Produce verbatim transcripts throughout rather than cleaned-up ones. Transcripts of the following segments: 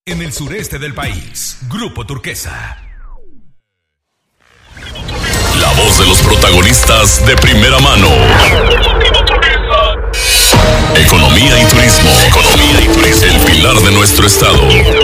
En el sureste del país, Grupo Turquesa. La voz de los protagonistas de primera mano. Economía y turismo. Economía y turismo. El pilar de nuestro estado.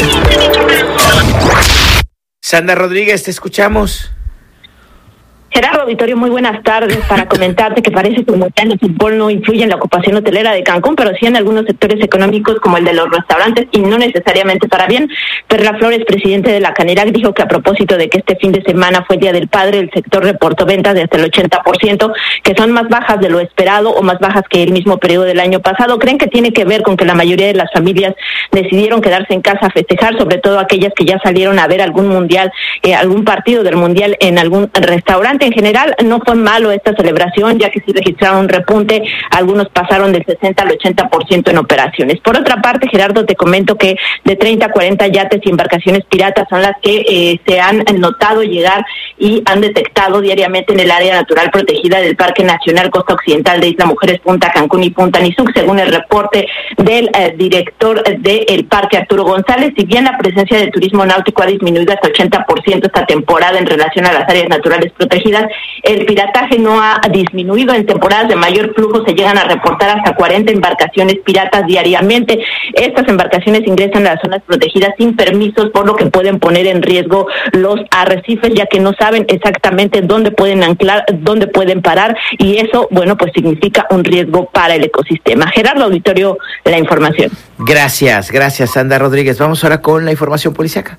Sandra Rodríguez, te escuchamos. Gerardo Auditorio, muy buenas tardes. Para comentarte que parece que el Mundial de Fútbol no influye en la ocupación hotelera de Cancún, pero sí en algunos sectores económicos como el de los restaurantes y no necesariamente para bien. Perla Flores, presidente de la Canirac, dijo que a propósito de que este fin de semana fue el Día del Padre, el sector reportó ventas de hasta el ochenta por ciento, que son más bajas de lo esperado o más bajas que el mismo periodo del año pasado. Creen que tiene que ver con que la mayoría de las familias decidieron quedarse en casa a festejar, sobre todo aquellas que ya salieron a ver algún mundial, eh, algún partido del mundial en algún restaurante. En general no fue malo esta celebración, ya que sí registraron un repunte, algunos pasaron del sesenta al ochenta por ciento en operaciones. Por otra parte, Gerardo, te comento que de treinta a cuarenta yates y embarcaciones piratas son las que eh, se han notado llegar y han detectado diariamente en el área natural protegida del Parque Nacional Costa Occidental de Isla Mujeres, Punta Cancún y Punta Nizuc, según el reporte del eh, director del Parque, Arturo González. Si bien la presencia del turismo náutico ha disminuido hasta ochenta por ciento esta temporada en relación a las áreas naturales protegidas, el pirataje no ha disminuido. En temporadas de mayor flujo se llegan a reportar hasta cuarenta embarcaciones piratas diariamente. Estas embarcaciones ingresan a las zonas protegidas sin permisos, por lo que pueden poner en riesgo los arrecifes, ya que no saben exactamente dónde pueden anclar, dónde pueden parar, y eso, bueno, pues significa un riesgo para el ecosistema. Gerardo Auditorio, la información. Gracias, gracias, Sandra Rodríguez. Vamos ahora con la información policiaca.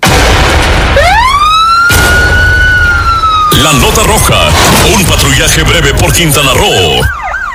La nota roja, un patrullaje breve por Quintana Roo.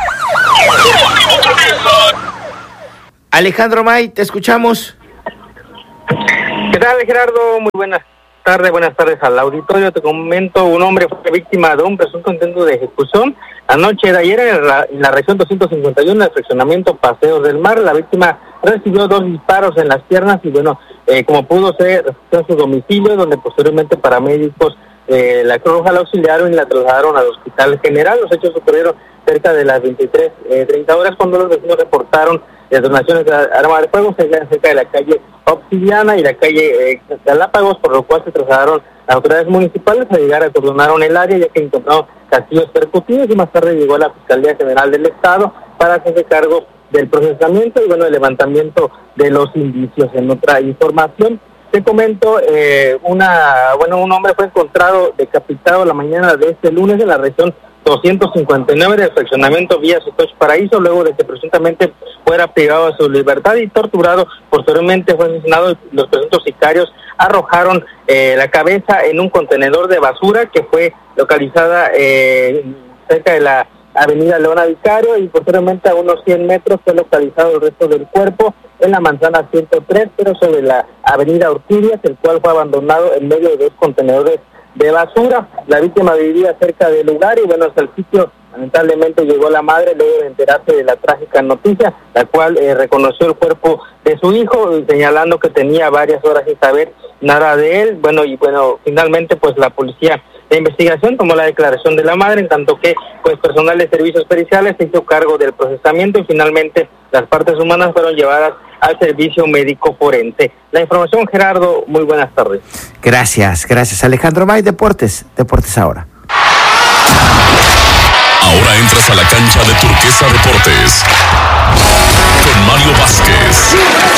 Alejandro May, te escuchamos. ¿Qué tal, Gerardo? Muy buenas tardes, buenas tardes al auditorio. Te comento, un hombre fue víctima de un presunto intento de ejecución anoche de ayer en la, en la región doscientos cincuenta y uno, el fraccionamiento Paseos del Mar. La víctima recibió dos disparos en las piernas y, bueno, eh, como pudo ser, resistió en su domicilio, donde posteriormente paramédicos Eh, la Cruz Roja la auxiliaron y la trasladaron al Hospital General. Los hechos ocurrieron cerca de las veintitrés treinta horas, cuando los vecinos reportaron detonaciones de arma de fuego cerca de la calle Obsidiana y la calle eh, Galápagos, por lo cual se trasladaron a autoridades municipales. A llegar acordonaron el área, ya que encontraron castillos percutidos, y más tarde llegó la Fiscalía General del Estado para hacerse cargo del procesamiento y, bueno, el levantamiento de los indicios. En otra información, te comento, eh, una, bueno, un hombre fue encontrado decapitado la mañana de este lunes en la región doscientos cincuenta y nueve del fraccionamiento Villa Sotoch Paraíso, luego de que presuntamente fuera privado de su libertad y torturado. Posteriormente fue asesinado y los presuntos sicarios arrojaron eh, la cabeza en un contenedor de basura que fue localizada eh, cerca de la avenida Leona Vicario, y posteriormente a unos cien metros fue localizado el resto del cuerpo en la manzana ciento tres, pero sobre la avenida Orquídeas, el cual fue abandonado en medio de dos contenedores de basura. La víctima vivía cerca del lugar y, bueno, hasta el sitio lamentablemente llegó la madre luego de enterarse de la trágica noticia, la cual eh, reconoció el cuerpo de su hijo, señalando que tenía varias horas sin saber nada de él. Bueno, y bueno, finalmente pues la policía de investigación tomó la declaración de la madre, en tanto que pues personal de servicios periciales se hizo cargo del procesamiento y finalmente las partes humanas fueron llevadas al servicio médico forense. La información, Gerardo, muy buenas tardes. Gracias, gracias, Alejandro May. Deportes, Deportes ahora. Ahora entras a la cancha de Turquesa Deportes con Mario Vázquez.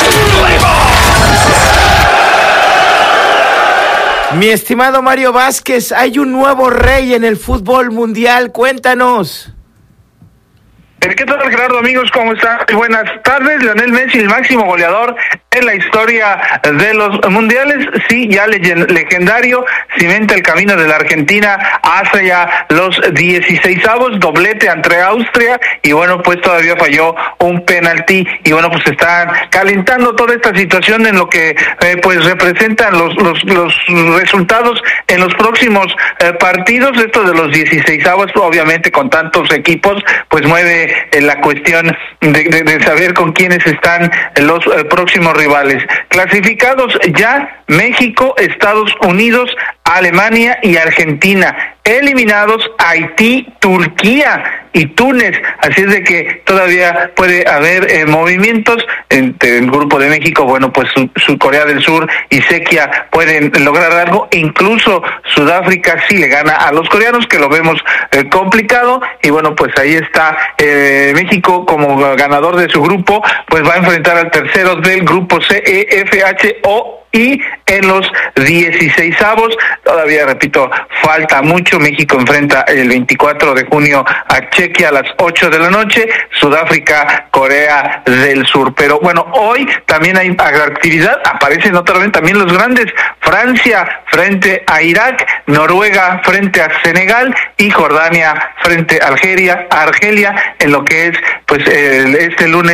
Mi estimado Mario Vázquez, hay un nuevo rey en el fútbol mundial. Cuéntanos. ¿Qué tal, Gerardo? Amigos, ¿cómo están? Buenas tardes. Lionel Messi, el máximo goleador en la historia de los mundiales. Sí, ya legendario, cimenta el camino de la Argentina hacia los dieciseisavos, doblete ante Austria, y bueno, pues todavía falló un penalti, y bueno, pues están calentando toda esta situación en lo que eh, pues representan los, los, los resultados en los próximos eh, partidos. Esto de los dieciseisavos, obviamente con tantos equipos, pues mueve en la cuestión de, de, de saber con quiénes están los eh, próximos rivales. Clasificados ya México, Estados Unidos, Alemania y Argentina. eliminados Haití, Turquía y Túnez, así es de que todavía puede haber eh, movimientos entre el grupo de México. Bueno, pues su, su Corea del Sur y Chequia pueden lograr algo, incluso Sudáfrica sí le gana a los coreanos, que lo vemos eh, complicado, y bueno, pues ahí está eh, México como ganador de su grupo, pues va a enfrentar al tercero del grupo C, E, F, H, O y en los dieciseisavos, todavía repito, falta mucho. México enfrenta el veinticuatro de junio a Chequia a las ocho de la noche, Sudáfrica, Corea del Sur. Pero bueno, hoy también hay actividad, aparecen otra vez también los grandes, Francia frente a Irak, Noruega frente a Senegal y Jordania frente a Algeria, Argelia, en lo que es pues el, este lunes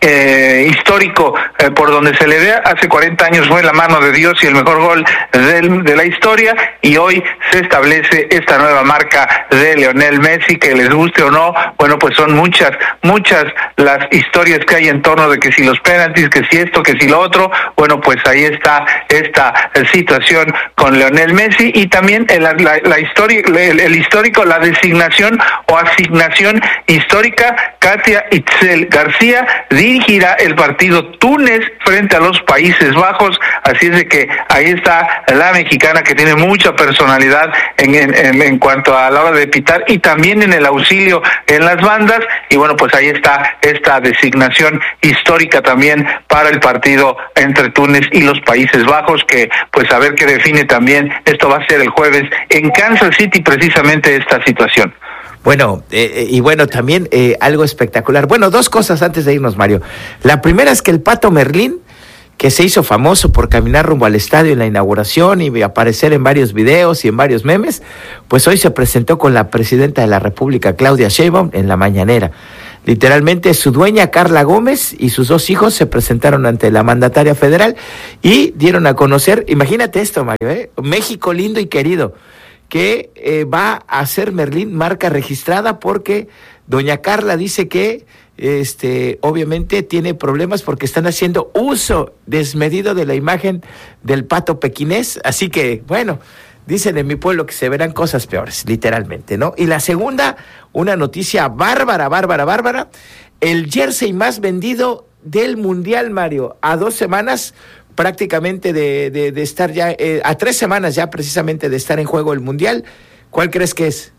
Eh, histórico, eh, por donde se le vea. Hace cuarenta años fue la mano de Dios y el mejor gol del, de la historia, y hoy se establece esta nueva marca de Lionel Messi, que les guste o no. Bueno, pues son muchas, muchas las historias que hay en torno de que si los penaltis, que si esto, que si lo otro. Bueno, pues ahí está esta situación con Lionel Messi, y también el, la, la historia, el, el histórico, la designación o asignación histórica. Katia Itzel García dirigirá el partido Túnez frente a los Países Bajos, así es de que ahí está la mexicana, que tiene mucha personalidad en, en, en cuanto a la hora de pitar y también en el auxilio en las bandas, y bueno, pues ahí está esta designación histórica también para el partido entre Túnez y los Países Bajos, que pues a ver qué define también. Esto va a ser el jueves en Kansas City, precisamente esta situación. Bueno, eh, y bueno, también eh, algo espectacular. Bueno, dos cosas antes de irnos, Mario. La primera es que el Pato Merlín, que se hizo famoso por caminar rumbo al estadio en la inauguración y aparecer en varios videos y en varios memes, pues hoy se presentó con la presidenta de la República, Claudia Sheinbaum, en la mañanera. Literalmente, su dueña, Carla Gómez, y sus dos hijos se presentaron ante la mandataria federal y dieron a conocer, imagínate esto, Mario, ¿eh? México lindo y querido, que eh, va a ser Merlín marca registrada, porque doña Carla dice que este obviamente tiene problemas porque están haciendo uso desmedido de la imagen del pato pequinés, así que bueno, dicen en mi pueblo que se verán cosas peores, literalmente, ¿no? Y la segunda, una noticia bárbara, bárbara, bárbara, el jersey más vendido del Mundial, Mario, a dos semanas prácticamente de, de, de estar ya, eh, a tres semanas ya precisamente de estar en juego el Mundial. ¿Cuál crees que es?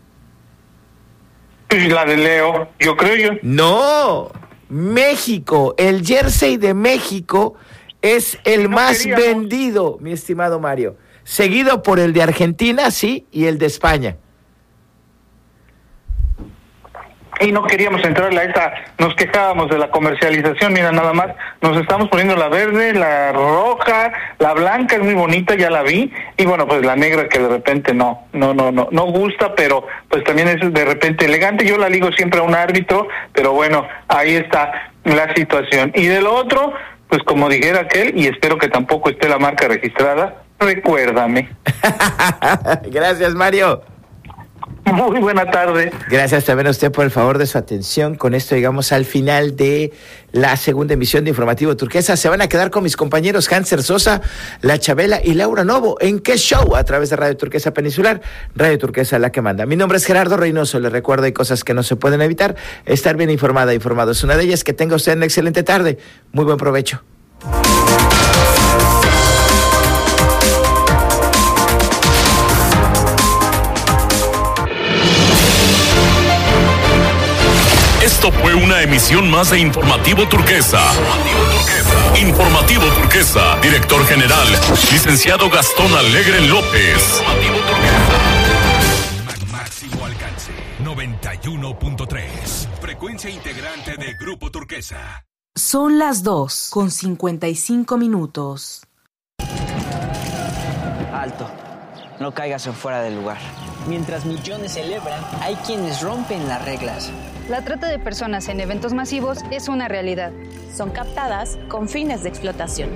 La de Leo, yo creo yo. No, México, el jersey de México es el no más queríamos. vendido, mi estimado Mario, seguido por el de Argentina, sí, y el de España. Y no queríamos entrarle a esa, nos quejábamos de la comercialización, mira nada más, nos estamos poniendo la verde, la roja, la blanca es muy bonita, ya la vi, y bueno, pues la negra que de repente no, no, no, no, no gusta, pero pues también es de repente elegante. Yo la ligo siempre a un árbitro, pero bueno, ahí está la situación. Y de lo otro, pues como dijera aquel, y espero que tampoco esté la marca registrada, recuérdame. Gracias, Mario. Muy buena tarde. Gracias también a usted por el favor de su atención. Con esto llegamos al final de la segunda emisión de Informativo Turquesa. Se van a quedar con mis compañeros Hanser Sosa, La Chabela y Laura Novo. ¿En qué show? A través de Radio Turquesa Peninsular, Radio Turquesa la que manda. Mi nombre es Gerardo Reynoso. Les recuerdo, hay cosas que no se pueden evitar. Estar bien informada, informado es una de ellas. Que tenga usted una excelente tarde. Muy buen provecho. Esto fue una emisión más de Informativo Turquesa. Informativo Turquesa. Director general, licenciado Gastón Alegre López. Informativo Turquesa. Máximo alcance. noventa y uno punto tres. Frecuencia integrante de Grupo Turquesa. Son las dos con cincuenta y cinco minutos. Alto. No caigas en fuera del lugar. Mientras millones celebran, hay quienes rompen las reglas. La trata de personas en eventos masivos es una realidad. Son captadas con fines de explotación.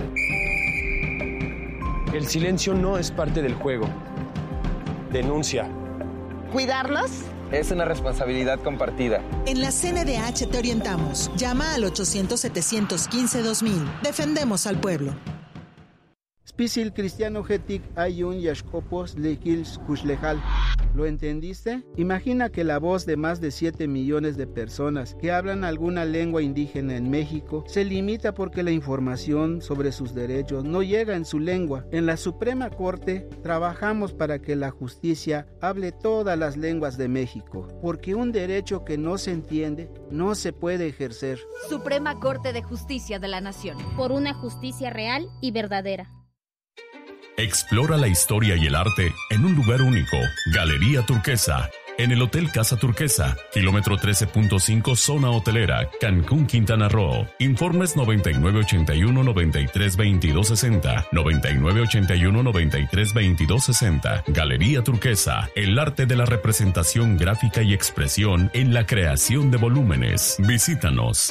El silencio no es parte del juego. Denuncia. ¿Cuidarlos? Es una responsabilidad compartida. En la C N D H te orientamos. Llama al ochocientos, setecientos quince, dos mil. Defendemos al pueblo. Spisil cristiano getik ayun yashkopos lekils kushlejal. ¿Lo entendiste? Imagina que la voz de más de siete millones de personas que hablan alguna lengua indígena en México se limita porque la información sobre sus derechos no llega en su lengua. En la Suprema Corte trabajamos para que la justicia hable todas las lenguas de México, porque un derecho que no se entiende no se puede ejercer. Suprema Corte de Justicia de la Nación. Por una justicia real y verdadera. Explora la historia y el arte en un lugar único. Galería Turquesa. En el Hotel Casa Turquesa, kilómetro trece punto cinco, zona hotelera, Cancún, Quintana Roo. Informes noventa y nueve ochenta y uno noventa y tres veintidós sesenta, noventa y nueve ochenta y uno noventa y tres veintidós sesenta. Galería Turquesa, el arte de la representación gráfica y expresión en la creación de volúmenes. Visítanos.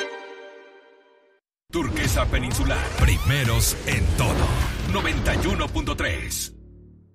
Turquesa Peninsular, primeros en todo. noventa y uno punto tres.